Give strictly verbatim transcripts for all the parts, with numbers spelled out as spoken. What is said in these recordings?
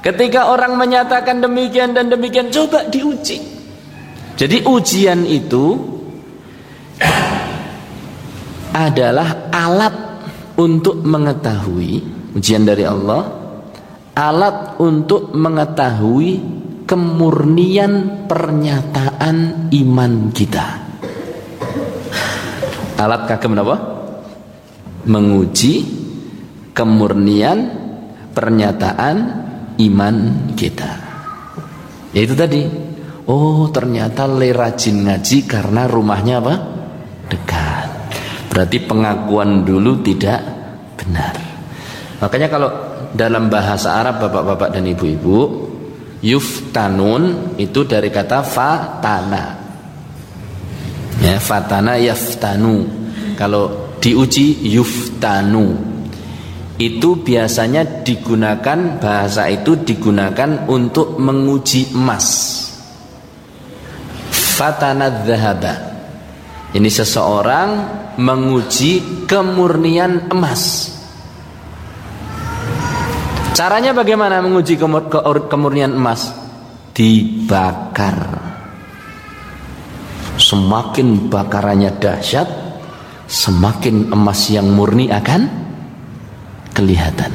Ketika orang menyatakan demikian dan demikian, coba diuji. Jadi ujian itu adalah alat untuk mengetahui, ujian dari Allah, alat untuk mengetahui kemurnian pernyataan iman kita. Alat kagem apa? Menguji kemurnian pernyataan iman kita. Yaitu tadi, oh ternyata le rajin ngaji karena rumahnya apa? Dekat. Berarti pengakuan dulu tidak benar. Makanya kalau dalam bahasa Arab bapak-bapak dan ibu-ibu, yuftanun itu dari kata fatana. Ya, fatana yaftanu. Kalau diuji yuftanu. Itu biasanya digunakan, bahasa itu digunakan untuk menguji emas. Fatana dzahaba. Ini seseorang menguji kemurnian emas. Caranya bagaimana menguji kemur, ke, kemurnian emas? Dibakar. Semakin bakarannya dahsyat, semakin emas yang murni akan kelihatan.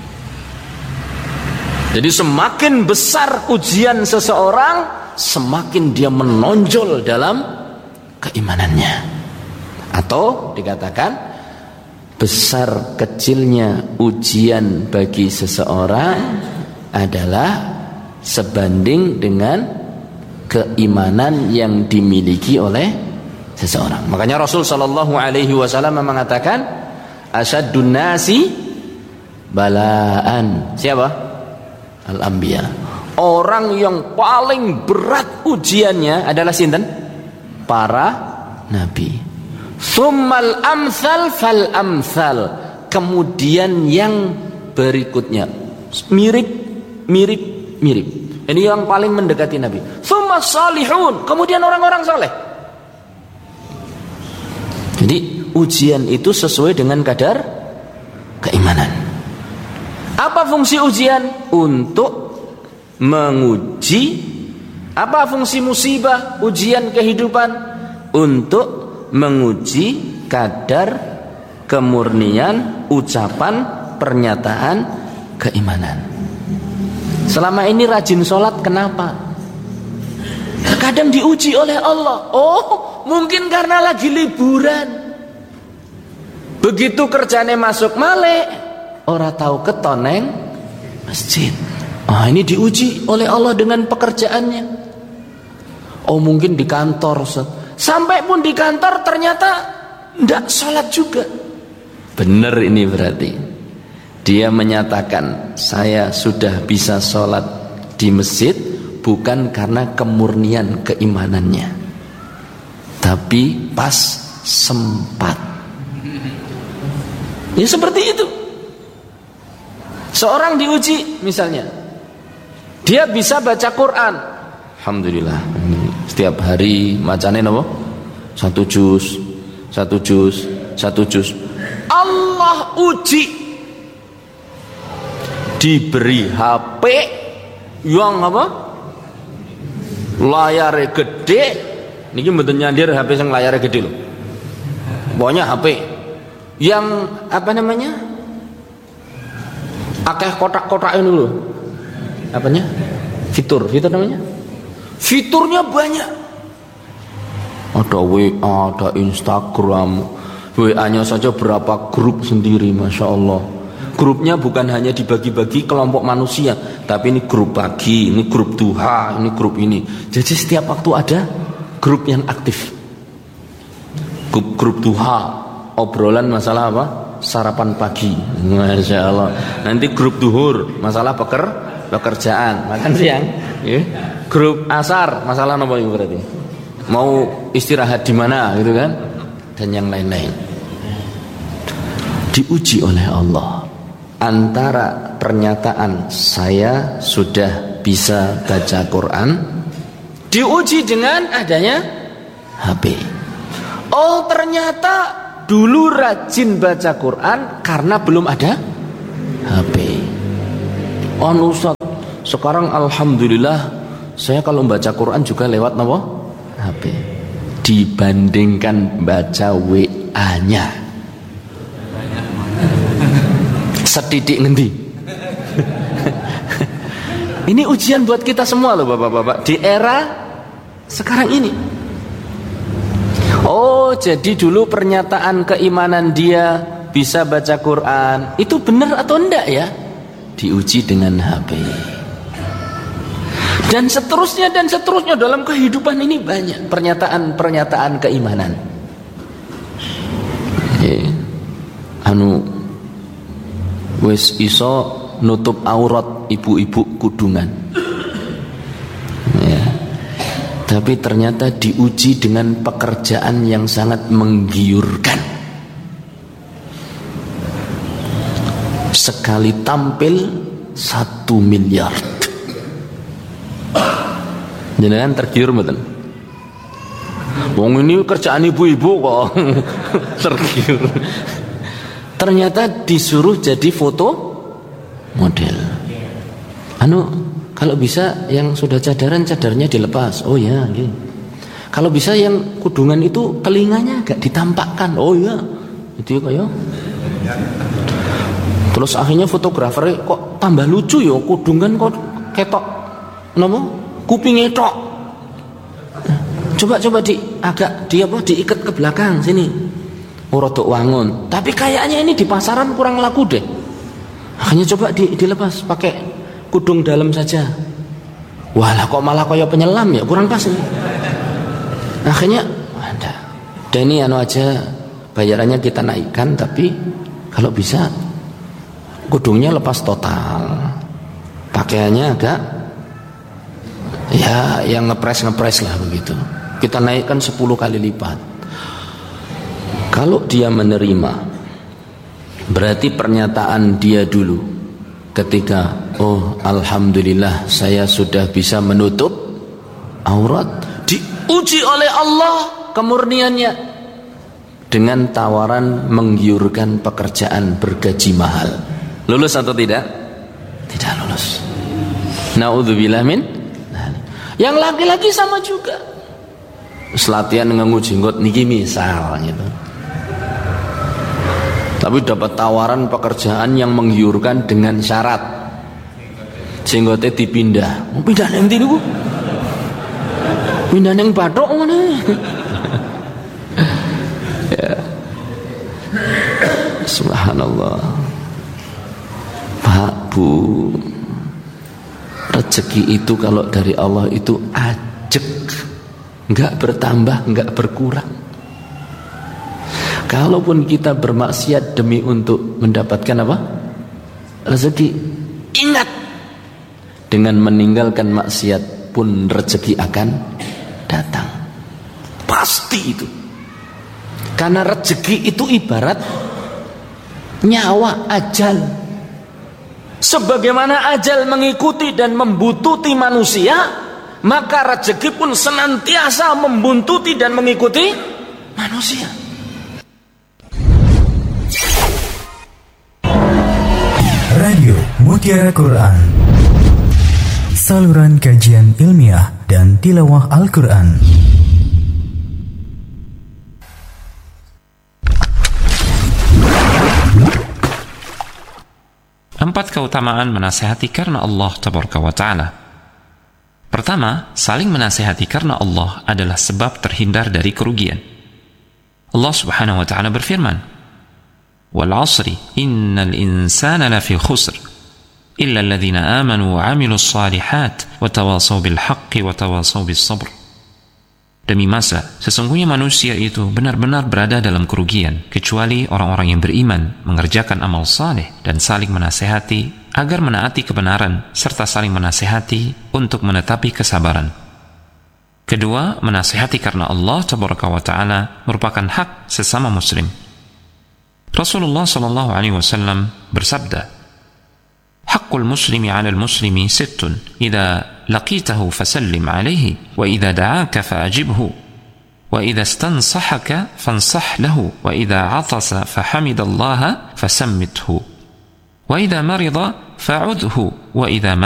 Jadi semakin besar ujian seseorang, semakin dia menonjol dalam keimanannya. Atau dikatakan besar kecilnya ujian bagi seseorang adalah sebanding dengan keimanan yang dimiliki oleh seseorang. Makanya Rasul sallallahu alaihi wasallam mengatakan, asyadun nasi balaan. Siapa? Al-anbiya. Orang yang paling berat ujiannya adalah sinten? Para nabi. Tsummal amsal fal amsal. Kemudian yang berikutnya mirip mirip mirip. Ini yang paling mendekati nabi. Tsummas salihun. Kemudian orang-orang saleh. Jadi ujian itu sesuai dengan kadar keimanan. Apa fungsi ujian? Untuk menguji. Apa fungsi musibah, ujian kehidupan? Untuk menguji kadar kemurnian ucapan, pernyataan keimanan. Selama ini rajin sholat, kenapa? Kadang diuji oleh Allah. Oh, mungkin karena lagi liburan. Begitu kerjanya masuk malek, ora tahu ketoneng masjid. Ah, ini diuji oleh Allah dengan pekerjaannya. Oh, mungkin di kantor, sampai pun di kantor ternyata tidak sholat juga. Benar ini berarti dia menyatakan saya sudah bisa sholat di masjid bukan karena kemurnian keimanannya, tapi pas sempat. Ya seperti itu. Seorang diuji misalnya, dia bisa baca Quran. Alhamdulillah. Setiap hari macane napa? Satu juz, satu juz, satu juz. Allah uji. Diberi H P yang apa? Layarnya gede. Niki mboten nyandir H P yang layarnya gede loh. Pokoknya H P yang apa namanya? Akeh kotak-kotak ini loh. Apanya? Fitur, fitur namanya? Fiturnya banyak. Ada W A, ada Instagram. W A-nya saja berapa grup sendiri, Masya Allah. Grupnya bukan hanya dibagi-bagi kelompok manusia, tapi ini grup pagi, ini grup duha, ini grup ini. Jadi setiap waktu ada grup yang aktif. Grup, grup duha, obrolan masalah apa? Sarapan pagi. Masya Allah. Nanti grup duhur, masalah peker, pekerjaan, makan siang. Ya. Grup asar, masalah apa itu berarti? Mau istirahat di mana gitu kan? Dan yang lain-lain. Diuji oleh Allah antara pernyataan saya sudah bisa baca Quran, diuji dengan adanya H P. Oh ternyata dulu rajin baca Quran karena belum ada H P. Oh Ustaz, Sekarang alhamdulillah saya kalau baca Quran juga lewat apa? H P. Dibandingkan baca W A-nya. Setitik ngendi? Ini ujian buat kita semua loh Bapak-bapak di era sekarang ini. Oh, jadi dulu pernyataan keimanan dia bisa baca Quran itu benar atau enggak ya? Diuji dengan H P. Dan seterusnya dan seterusnya dalam kehidupan ini banyak pernyataan-pernyataan keimanan. Eh, anu wis iso nutup aurat ibu-ibu kudungan. Ya. Tapi ternyata diuji dengan pekerjaan yang sangat menggiurkan. Sekali tampil satu miliar. Jenengan tergiur mboten? Wong ini kerjaan ibu-ibu kok tergiur. Ternyata disuruh jadi foto model. Anu, kalau bisa yang sudah cadaran cadarnya dilepas. Oh ya, gitu. Kalau bisa yang kudungan itu telinganya agak ditampakkan. Oh ya, itu ya. Terus akhirnya fotografer kok tambah lucu ya, kudungan kok ketok napa? Kupingnya tok. Coba-coba di agak di apa diikat ke belakang sini. Rodok wangun. Tapi kayaknya ini di pasaran kurang laku deh. Akhirnya coba di, dilepas pakai kudung dalam saja. Walah kok malah kayak penyelam ya, kurang pas ini. Akhirnya ada. Dan ini anu aja bayarannya kita naikkan, tapi kalau bisa kudungnya lepas total. Pakaiannya agak ya yang ngepres-ngepres lah begitu. Kita naikkan sepuluh kali lipat. Kalau dia menerima, berarti pernyataan dia dulu ketika oh alhamdulillah saya sudah bisa menutup aurat, diuji oleh Allah kemurniannya dengan tawaran menggiurkan pekerjaan bergaji mahal. Lulus atau tidak? Tidak lulus. Naudzubillah min. Yang laki-laki sama juga. Selatihan nganggo jenggot niki misal gitu. Tapi dapat tawaran pekerjaan yang menggiurkan dengan syarat jenggotnya dipindah. Mau pindah nang ndi niku? Pindah nang bathuk ngono. Ya. Subhanallah. Pak, Bu, rezeki itu kalau dari Allah itu ajek, enggak bertambah, enggak berkurang. Kalaupun kita bermaksiat demi untuk mendapatkan apa? Rezeki, ingat, dengan meninggalkan maksiat pun rezeki akan datang. Pasti itu. Karena rezeki itu ibarat nyawa, ajal. Sebagaimana ajal mengikuti dan membuntuti manusia, maka rezeki pun senantiasa membuntuti dan mengikuti manusia. Radio Mutiara Quran, saluran kajian ilmiah dan tilawah Al-Quran. Empat keutamaan menasihati karena Allah Tabaraka wa Ta'ala. Pertama, saling menasihati karena Allah adalah sebab terhindar dari kerugian. Allah Subhanahu wa Ta'ala berfirman, "Wal 'asri innal insana lafi khusr illa alladhina amanu wa 'amilus shalihat wa tawasaw bil haqqi wa tawasaw bis sabr." Demi masa, sesungguhnya manusia itu benar-benar berada dalam kerugian, kecuali orang-orang yang beriman, mengerjakan amal saleh, dan saling menasehati agar menaati kebenaran, serta saling menasehati untuk menetapi kesabaran. Kedua, menasehati karena Allah Tabaraka wa Ta'ala merupakan hak sesama muslim. Rasulullah sallallahu alaihi wasallam bersabda, "Haqqul muslimi 'alal muslimi sittun, idza laqitahu fasallim alaihi, wa idza da'aka fa'ajibhu, wa idza istansahaka fansah lahu, wa idza 'atasa fahamidallaha fasammithu, wa idza marida fa'udhu, wa idza mata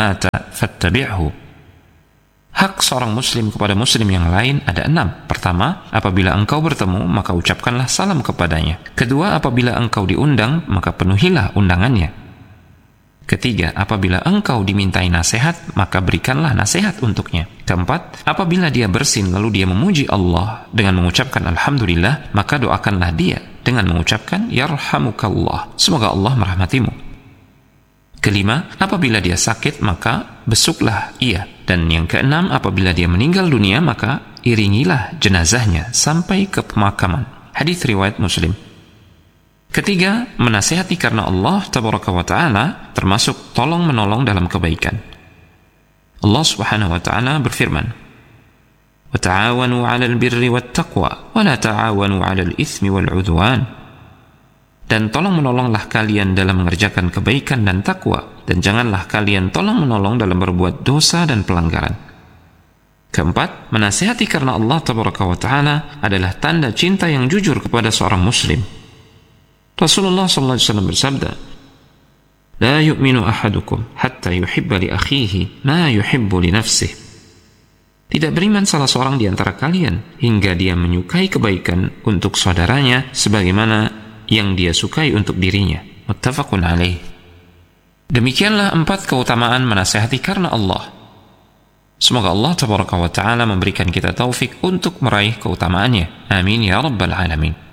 fattabi'hu. Hak seorang muslim kepada muslim yang lain ada enam. Pertama, apabila engkau bertemu, maka ucapkanlah salam kepadanya. Kedua, apabila engkau diundang, maka penuhilah undangannya. Ketiga, apabila engkau dimintai nasihat, maka berikanlah nasihat untuknya. Keempat, apabila dia bersin lalu dia memuji Allah dengan mengucapkan Alhamdulillah, maka doakanlah dia dengan mengucapkan Yarhamukallah, semoga Allah merahmatimu. Kelima, apabila dia sakit, maka besuklah ia. Dan yang keenam, apabila dia meninggal dunia, maka iringilah jenazahnya sampai ke pemakaman. Hadis riwayat Muslim. Ketiga, menasihati karena Allah tabaraka wa ta'ala termasuk tolong menolong dalam kebaikan. Allah subhanahu wa ta'ala berfirman, wa ta'awanu 'alal birri wat taqwa wa la ta'awanu 'alal itsmi wal 'udwan. Dan tolong menolonglah kalian dalam mengerjakan kebaikan dan takwa, dan janganlah kalian tolong menolong dalam berbuat dosa dan pelanggaran. Keempat, menasihati karena Allah tabaraka wa ta'ala adalah tanda cinta yang jujur kepada seorang muslim. Rasulullah sallallahu alaihi wasallam bersabda, "La yu'minu ahadukum hatta yuhibba li akhihi ma yuhibbu li nafsihi." Tidak beriman salah seorang di antara kalian hingga dia menyukai kebaikan untuk saudaranya sebagaimana yang dia sukai untuk dirinya. Muttafaqun alaih. Demikianlah empat keutamaan menasihati karena Allah. Semoga Allah tabaraka wa ta'ala memberikan kita taufik untuk meraih keutamaannya. Amin ya rabbal alamin.